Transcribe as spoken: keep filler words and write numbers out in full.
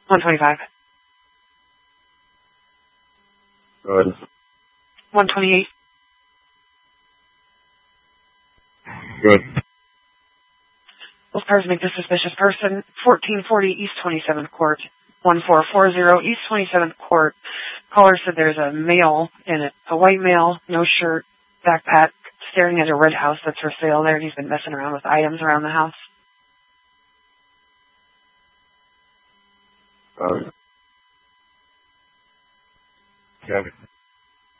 one twenty-five. Good. one twenty-eight. Good. Those cars make the suspicious person. fourteen forty East twenty-seventh Court. one four four zero East twenty-seventh Court. Caller said there's a male in it. A white male, no shirt, backpack, staring at a red house that's for sale there. He's been messing around with items around the house. Um, got it.